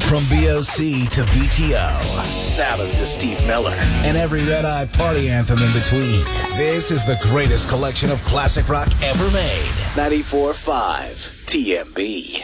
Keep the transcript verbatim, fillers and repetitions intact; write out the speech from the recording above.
From B O C to B T O, Sabbath to Steve Miller, and every Red Eye party anthem in between. This is the greatest collection of classic rock ever made. ninety-four point five T M B.